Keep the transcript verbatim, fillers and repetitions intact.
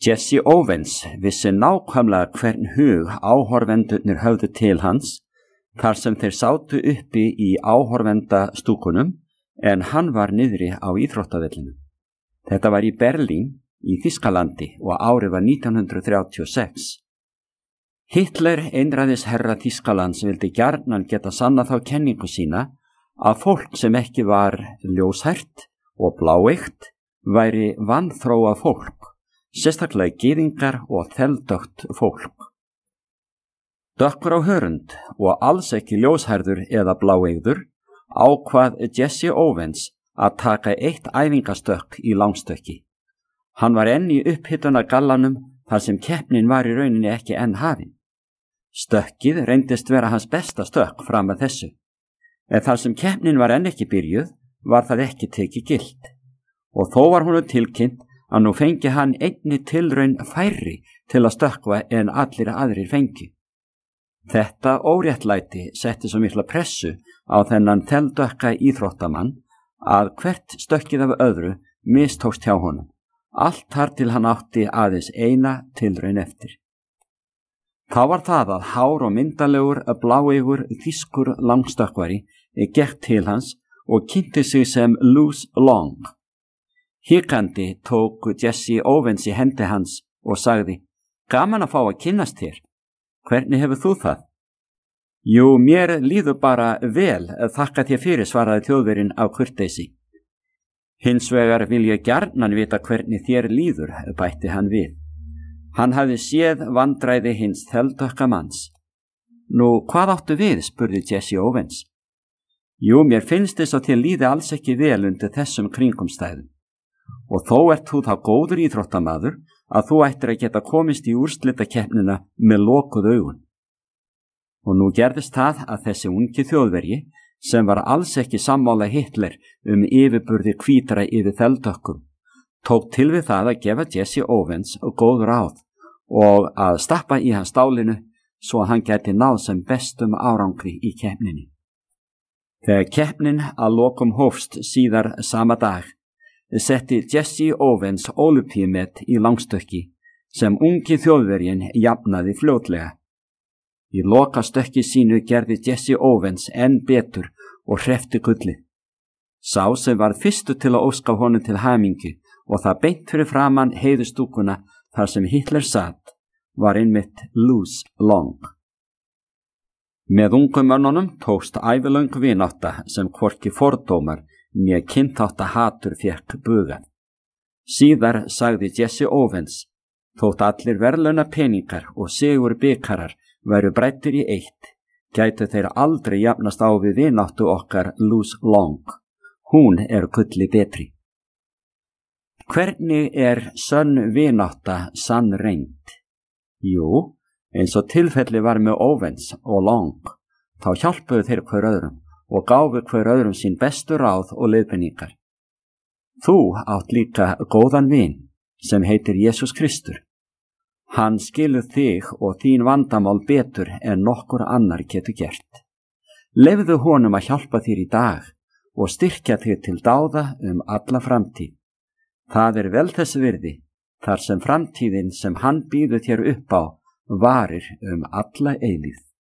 Jesse Owens vissi nákvæmlega hvern hug áhorfendurnir höfðu til hans, þar sem þeir sátu uppi í áhorfendastúkunum en hann var niðri á íþróttavellinum. Þetta var í Berlín í Þýskalandi og árið var nítján hundrað þrjátíu og sex. Hitler, einræðisherra Þýskalands, vildi gjarnan geta sannað þá kenningu sína að fólk sem ekki var ljóshært og bláeygt væri vanþróað fólk, sérstaklega gyðingar og þeldögt fólk. Dökkur á hörund og alls ekki ljóshærður eða bláeygður ákvað Jesse Owens að taka eitt æfingastökk í langstökki. Hann var enn í upphitunagallanum þar sem keppnin var í rauninni ekki enn hafin. Stökkið reyndist vera hans besta stökk fram að þessu, en þar sem keppnin var enn ekki byrjuð var það ekki tekið gilt, og þó var honum tilkynnt að nú fengi hann einni tilraun færri til að stökkva en allir aðrir fengi. Þetta óréttlæti setti svo mikla pressu á þennan þeldökka íþróttamann að hvert stökkið af öðru mistókst hjá honum, allt þar til hann átti aðeins eina tilraun eftir. Þá var það að hár og myndalegur bláeygur þýskur langstökkvari gekk til hans og kynnti sig sem Louis Long. Hikandi tók Jesse Owens í hendi hans og sagði: "Gaman að fá að kynnast þér. Hvernig hefur þú það?" "Jú, mér líður bara vel, þakka þér fyrir," svaraði Þjóðverjinn af kurteisi. "Hins vegar vil ég gjarnan vita hvernig þér líður," bætti hann við. Hann hafði séð vandræði hins þeldökka manns. "Nú, hvað áttu við?" spurði Jesse Owens. "Jú, mér finnst þess að þér líði alls ekki vel undir þessum kringumstæðum. Og þó ert þú þá góður íþróttamaður að þú ættir að geta komist í úrslitakeppnina með lokuð augun." Og nú gerðist það að þessi ungi Þjóðverji, sem var alls ekki sammála Hitler um yfirburði hvítra yfir þeldökkum, tók til við það að gefa Jesse Owens góð ráð og að stappa í hans stálinu svo að hann gæti náð sem bestum árangri í keppninni. Þegar keppnin að lokum hófst síðar sama dag, setti Jesse Owens ólympíumet í langstökki sem ungi Þjóðverjinn jafnaði fljótlega. Í lokastökki sínu gerði Jesse Owens enn betur og hreppti gullið. Sá sem var fyrstu til að óska honum til hamingju og það beint fyrir framan heiðustúkuna þar sem Hitler satt var einmitt Louis Long. Með ungum mönnunum tókst ævilöng vinátta sem hvorki fordómar né kynþátta hatur fékk bugað. Síðar sagði Jesse Owens: "Þótt allir verðlauna peningar og sigur bikarar væru bræddir í eitt, gætu þeir aldrei jafnast á við vináttu okkar Louis Long. Hún er gulli betri." Hvernig er sönn vinátta sannreynd? Jú, eins og tilfelli var með Owens og Long, þá hjálpuðu þeir hver öðrum og gáfu hver öðrum sín bestu ráð og leiðbeiningar. Þú átt líka góðan vin sem heitir Jesús Kristur. Hann skilur þig og þín vandamál betur en nokkur annar getur gert. Leyfðu honum að hjálpa þér í dag og styrkja þig til dáða um alla framtíð. Það er vel þess virði, þar sem framtíðin sem hann býður þér upp á varir um alla eilífð.